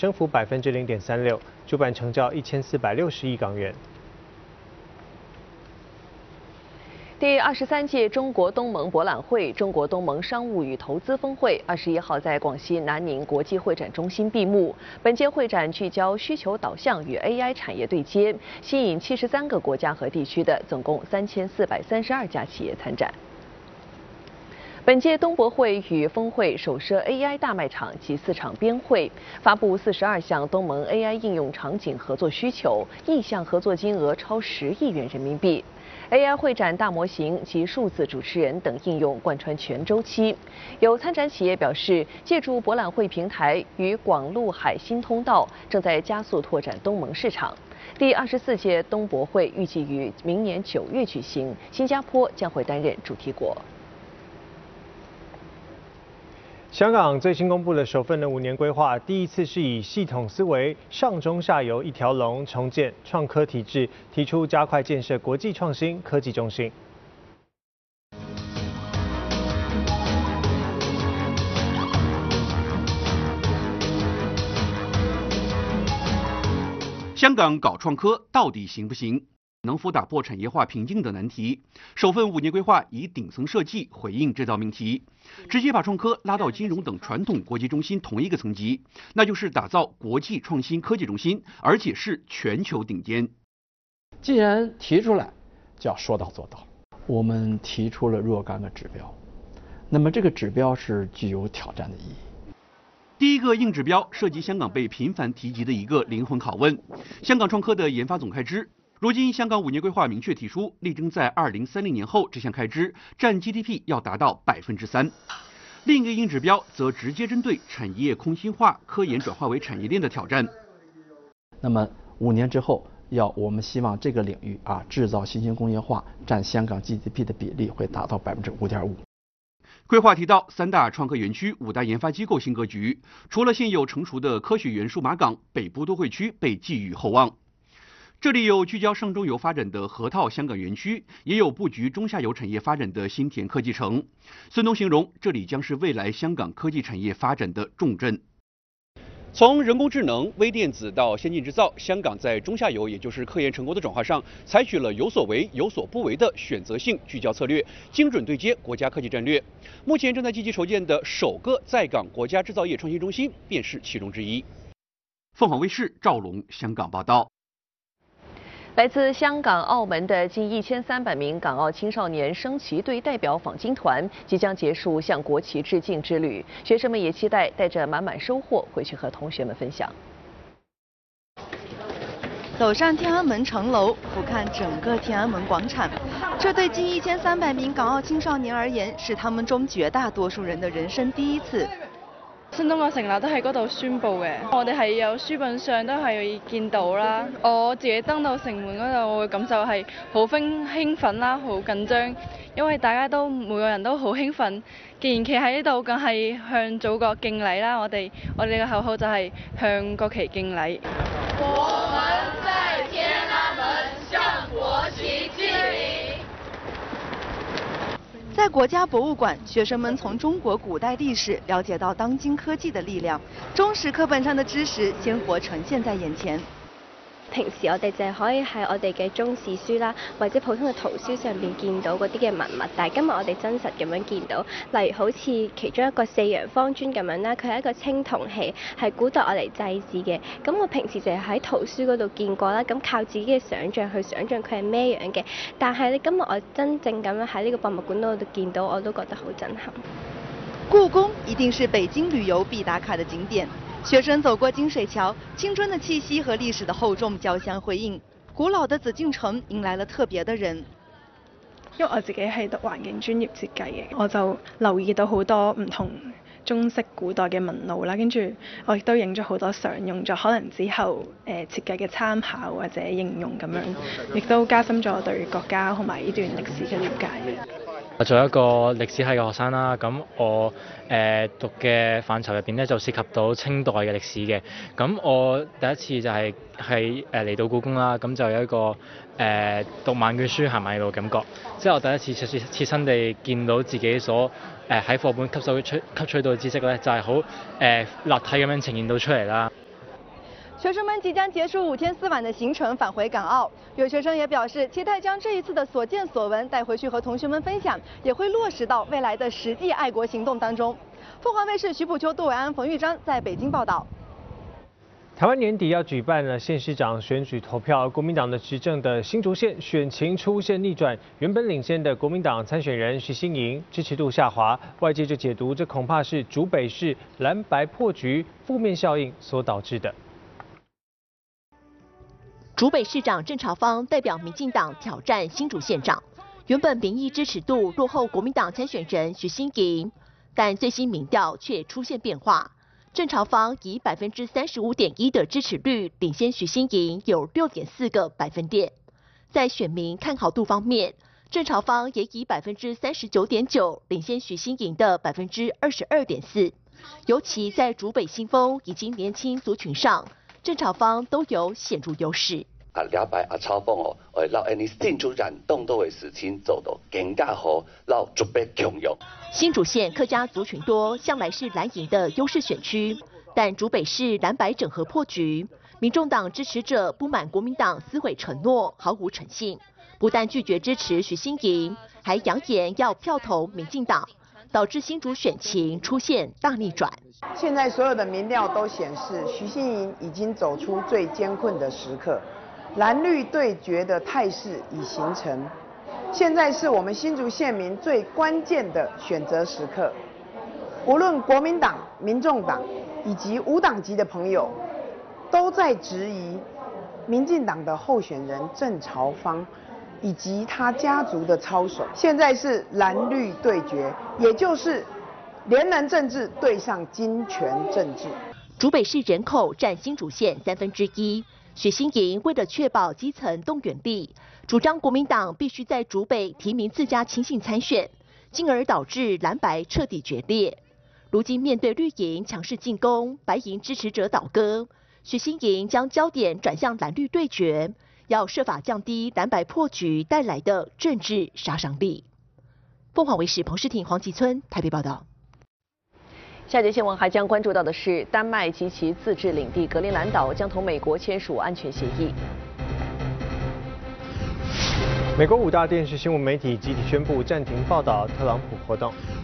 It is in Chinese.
升幅0.36%，主板成交1460亿港元。 第23届中国东盟博览会、中国东盟商务与投资峰会21号在广西南宁国际会展中心闭幕。本届会展聚焦需求导向与 AI 产业对接，吸引73个国家和地区的总共3432家企业参展。本届东博会与峰会首设 AI 大卖场及4场边会，发布42项东盟 AI 应用场景合作需求，意向合作金额超10亿元人民币。AI 会展大模型及数字主持人等应用贯穿全周期。有参展企业表示，借助博览会平台与广陆海新通道，正在加速拓展东盟市场。第24届东博会预计于明年9月举行，新加坡将会担任主题国。 香港最新公布的首份的5年规划，第一次是以系统思维、上中下游一条龙重建创科体制，提出加快建设国际创新科技中心。 香港搞创科到底行不行？能否打破产业化瓶颈的难题？首份5年规划以顶层设计回应这道命题，直接把创科拉到金融等传统国际中心同一个层级，那就是打造国际创新科技中心，而且是全球顶尖。 既然提出来，就要说到做到。我们提出了若干个指标，那么这个指标是具有挑战的意义。 第一个硬指标涉及香港被频繁提及的一个灵魂拷问：香港创科的研发总开支。如今，香港5年规划明确提出，力争在2030年后这项开支占 GDP 要达到3%。另一个硬指标则直接针对产业空心化、科研转化为产业链的挑战。 那么5年之后，我们希望这个领域制造新型工业化占香港 GDP 的比例会达到5.5%。 规划提到3大创科园区、5大研发机构新格局，除了现有成熟的科学园数码港，北部都会区被寄予厚望。这里有聚焦上中游发展的河套香港园区，也有布局中下游产业发展的新田科技城。孙东形容，这里将是未来香港科技产业发展的重镇。从人工智能、微电子到先进制造，香港在中下游，也就是科研成果的转化上，采取了有所为、有所不为的选择性聚焦策略，精准对接国家科技战略。目前正在积极筹建的首个在港国家制造业创新中心，便是其中之一。凤凰卫视赵龙香港报道。 来自香港、澳门的近1300名港澳青少年升旗队代表访京团即将结束向国旗致敬之旅，学生们也期待带着满满收获回去和同学们分享。 走上天安门城楼，俯瞰整个天安门广场，这对近1300名港澳青少年而言，是他們中絕大多數人的人生第一次。 新中國成立都喺嗰度宣佈嘅，我哋係有書本上都係見到啦。我自己登到城門嗰度，我嘅感受係好興奮啦，好緊張，因為大家都每個人都好興奮。既然企喺呢度，梗係向祖國敬禮啦！我哋嘅口號就係向國旗敬禮。 我們在天安門向國旗敬禮。 在國家博物館，學生們從中國古代歷史了解到當今科技的力量，中史課本上的知識鮮活呈現在眼前。 平時我哋就係可以喺我哋嘅中史書啦，或者普通嘅圖書上邊見到嗰啲嘅文物，但係今日我哋真實咁樣見到，例如好似其中一個四羊方磚咁樣啦，佢係一個青銅器，係古代我嚟祭祀嘅。咁我平時就係喺圖書嗰度見過啦，咁靠自己嘅想像去想像佢係咩樣嘅。但係咧，今日我真正咁樣喺呢個博物館嗰度見到，我都覺得好震撼。 故宮一定是北京旅遊必打卡的景點。學生走過金水橋，青春的氣息和歷史的厚重交相輝映。古老的紫禁城迎來了特別的人。 因為我自己係讀環境專業設計嘅，我就留意到好多唔同中式古代嘅紋路啦，跟住我亦都影咗好多相，用咗可能之後設計嘅參考或者應用咁樣，亦都加深咗我對國家同埋呢段歷史嘅了解。 我做一個歷史系嘅學生啦，咁我讀嘅範疇入邊咧就涉及到清代嘅歷史嘅。咁我第一次就係嚟到故宮啦，咁就有一個讀萬卷書行萬里路感覺，即係我第一次切身地見到自己所喺課本吸取到嘅知識咧，就係好立體咁樣呈現到出嚟啦。 学生们即将结束5天4晚的行程，返回港澳。有学生也表示，期待将这一次的所见所闻带回去和同学们分享，也会落实到未来的实际爱国行动当中。凤凰卫视徐普秋、杜伟安、冯玉章在北京报道。 台湾年底要举办了县市长选举投票，国民党的执政的新竹县选情出现逆转，原本领先的国民党参选人徐欣莹支持度下滑，外界就解读这恐怕是竹北市蓝白破局负面效应所导致的。 竹北市长郑朝芳代表民进党挑战新竹县长，原本民意支持度落后国民党参选人徐欣莹，但最新民调却出现变化。郑朝芳以35.1%的支持率领先徐欣莹有6.4个百分点。在选民看好度方面，郑朝芳也以39.9%领先徐欣莹的22.4%。尤其在竹北新丰以及年轻族群上，郑朝芳都有显著优势。 了解超风哦，让你进出染动都会事情做到更加好，让竹北强用。 新竹县客家族群多，向来是蓝营的优势选区，但竹北市蓝白整合破局，民众党支持者不满国民党撕毁承诺，毫无诚信，不但拒绝支持徐欣莹，还扬言要票投民进党，导致新竹选情出现大逆转。 现在所有的民调都显示，徐欣莹已经走出最艰困的时刻。蓝绿对决的态势已形成，现在是我们新竹县民最关键的选择时刻。无论国民党、民众党以及无党籍的朋友，都在质疑民进党的候选人郑朝芳以及他家族的操守。现在是蓝绿对决，也就是联人政治对上金权政治。 竹北市人口占新竹县1/3。许欣莹为了确保基层动员力，主张国民党必须在竹北提名自家亲信参选，进而导致蓝白彻底决裂。如今面对绿营强势进攻，白营支持者倒戈，许欣莹将焦点转向蓝绿对决，要设法降低蓝白破局带来的政治杀伤力。凤凰卫视彭诗婷、黄吉村台北报道。 下节新闻还将关注到的是，丹麦及其自治领地格陵兰岛将同美国签署安全协议。 美国5大电视新闻媒体集体宣布暂停报道特朗普活动。